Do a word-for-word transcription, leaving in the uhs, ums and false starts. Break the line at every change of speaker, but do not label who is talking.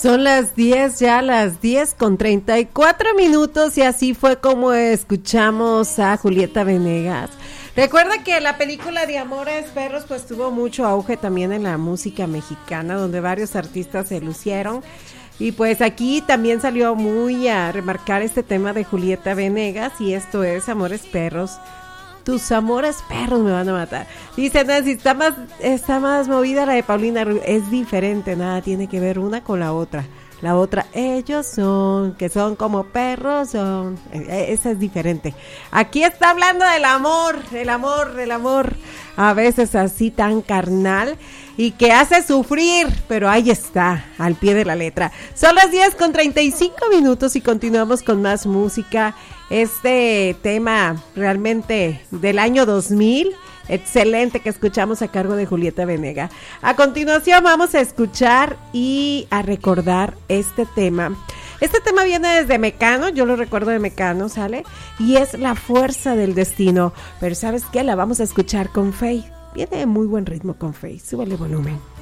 Son las diez, ya las diez con treinta y cuatro minutos, y así fue como escuchamos a Julieta Venegas. Recuerda que la película de Amores Perros pues tuvo mucho auge también en la música mexicana, donde varios artistas se lucieron. Y pues aquí también salió muy a remarcar este tema de Julieta Venegas, y esto es Amores Perros. Tus amores perros me van a matar. Dice Nancy, está más, está más movida la de Paulina Rubio. Es diferente, nada tiene que ver una con la otra. La otra, ellos son, que son como perros, son, esa es diferente. Aquí está hablando del amor, el amor, el amor, a veces así tan carnal y que hace sufrir, pero ahí está, al pie de la letra. Son las diez con treinta y cinco minutos y continuamos con más música. Este tema realmente del año dos mil, excelente, que escuchamos a cargo de Julieta Venegas. A continuación vamos a escuchar y a recordar este tema. Este tema viene desde Mecano, yo lo recuerdo de Mecano, ¿sale? Y es La Fuerza del Destino. Pero ¿sabes qué? La vamos a escuchar con Faith. Viene de muy buen ritmo con Faith. Súbele volumen.